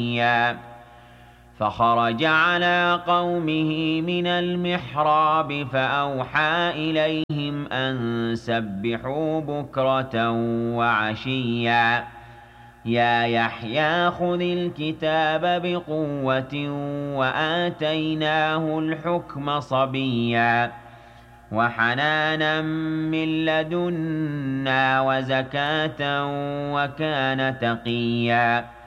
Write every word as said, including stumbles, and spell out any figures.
عشيا فخرج على قومه من المحراب فأوحى إليهم أن سبحوا بكرة وعشيا يا يحيى خذ الكتاب بقوة وآتيناه الحكم صبيا وحنانا من لدنا وزكاة وكان تقيا